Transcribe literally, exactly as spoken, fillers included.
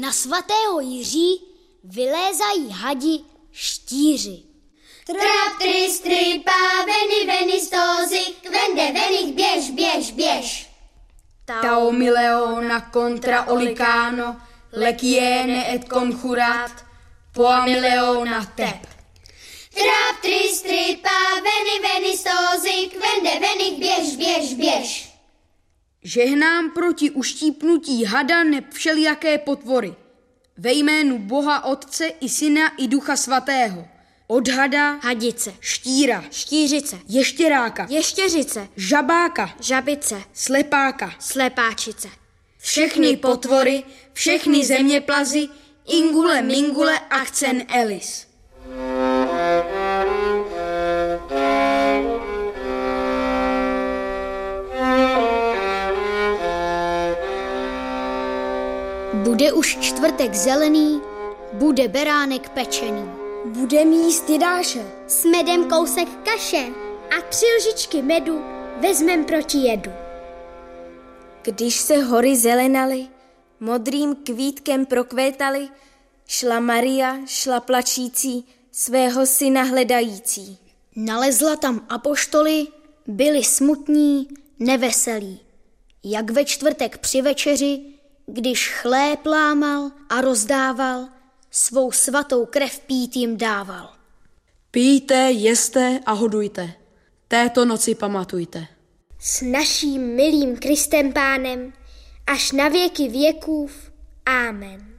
Na svatého Jiří vylézají hadi štíři. Trap, tristry, páveny, venistozy, kvende, venik, běž, běž, běž. Tau mileona contra olicano, leciene et conjurat, poa mileona tep. Trap, tristry, páveny, venistozy, kvende, venik, běž, běž, běž. Žehnám proti uštípnutí hada neb všelijaké potvory. Ve jménu Boha Otce i Syna i Ducha Svatého. Od hada, Hadice, štíra, štířice, ještěráka, ještěřice, žabáka, žabice, slepáka. slepáčice. Všechny potvory, všechny zeměplazy, ingule, mingule, akcen elis. Bude už čtvrtek zelený, bude beránek pečený. Budem jíst jedáše. S medem kousek kaše a tři lžičky medu vezmem proti jedu. Když se hory zelenaly, modrým kvítkem prokvétaly, šla Maria, šla plačící, svého syna hledající. Nalezla tam apoštoly, byli smutní, neveselí. Jak ve čtvrtek při večeři, když chléb lámal a rozdával, svou svatou krev pít jim dával. Pijte, jeste a hodujte. Této noci pamatujte. S naším milým Kristem Pánem až na věky věkův. Amen.